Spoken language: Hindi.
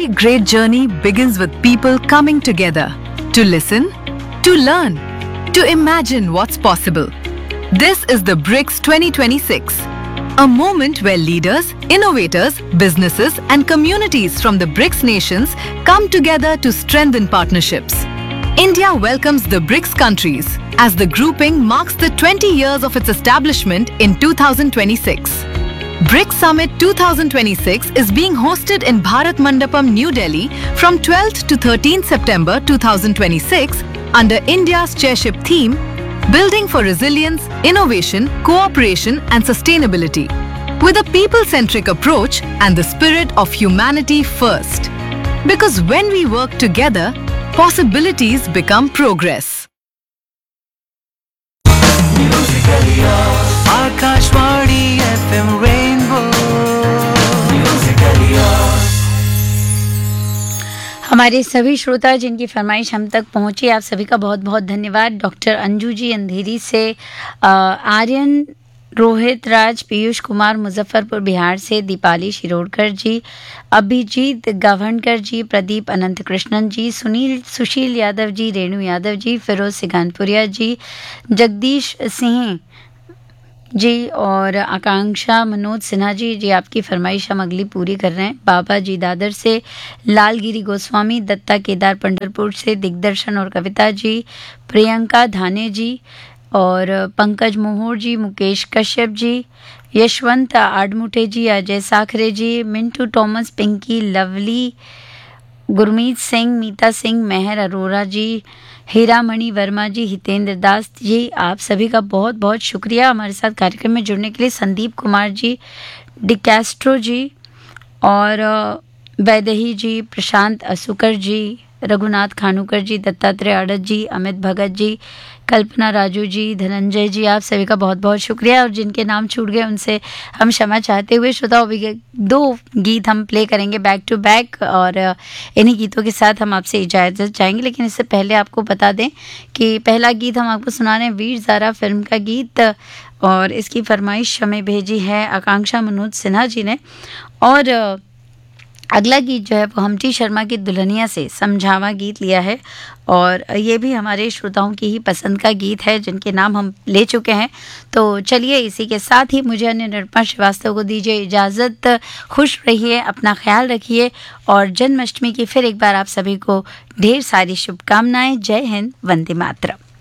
Every great journey begins with people coming together to listen, to learn, to imagine what's possible. This is the BRICS 2026, a moment where leaders, innovators, businesses, and communities from the BRICS nations come together to strengthen partnerships. India welcomes the BRICS countries as the grouping marks the 20 years of its establishment in 2026. BRICS Summit 2026 is being hosted in Bharat Mandapam, New Delhi from 12th to 13th September 2026 under India's chairship theme, Building for Resilience, Innovation, Cooperation and Sustainability, with a people-centric approach and the spirit of humanity first. Because when we work together, possibilities become progress. Akashvani FM rainbow Musically yours. हमारे सभी श्रोता जिनकी फरमाइश हम तक पहुंची, आप सभी का बहुत बहुत धन्यवाद। डॉक्टर अंजू जी अंधेरी से, आर्यन, रोहित राज, पीयूष कुमार मुजफ्फरपुर बिहार से, दीपाली शिरोडकर जी, अभिजीत गवहनकर जी, प्रदीप अनंत कृष्णन जी, सुशील यादव जी, रेणु यादव जी, फिरोज सिगानपुरिया जी, जगदीश सिंह जी और आकांक्षा मनोज सिन्हा जी, आपकी फरमाइश हम अगली पूरी कर रहे हैं। बाबा जी दादर से, लालगिरी गोस्वामी, दत्ता केदार पंढरपुर से, दिग्दर्शन और कविता जी, प्रियंका धाने जी और पंकज मोहर जी, मुकेश कश्यप जी, यशवंत आडमुठे जी, अजय साखरे जी, मिंटू टॉमस, पिंकी लवली, गुरमीत सिंह, मीता सिंह, मेहर अरोरा जी, हीरामणि वर्मा जी, हितेंद्र दास जी, आप सभी का बहुत बहुत शुक्रिया हमारे साथ कार्यक्रम में जुड़ने के लिए। संदीप कुमार जी, डिकैस्ट्रो जी और वैदेही जी, प्रशांत असुकर जी, रघुनाथ खानूकर जी, दत्तात्रेय अड़त जी, अमित भगत जी, कल्पना राजू जी, धनंजय जी, आप सभी का बहुत बहुत शुक्रिया। और जिनके नाम छूट गए उनसे हम क्षमा चाहते हुए श्रोताओं, दो गीत हम प्ले करेंगे बैक टू बैक और इन्हीं गीतों के साथ हम आपसे इजाज़त चाहेंगे। लेकिन इससे पहले आपको बता दें कि पहला गीत हम आपको सुना रहे हैं वीर ज़ारा फिल्म का गीत, और इसकी फरमाइश हमें भेजी है आकांक्षा मनोज सिन्हा जी ने। और अगला गीत जो है वो हमटी शर्मा की दुल्हनिया से समझावा गीत लिया है, और ये भी हमारे श्रोताओं की ही पसंद का गीत है जिनके नाम हम ले चुके हैं। तो चलिए इसी के साथ ही मुझे अन्य निरुपमा श्रीवास्तव को दीजिए इजाज़त। खुश रहिए, अपना ख्याल रखिए और जन्माष्टमी की फिर एक बार आप सभी को ढेर सारी शुभकामनाएं। जय हिंद, वंदे मातरम।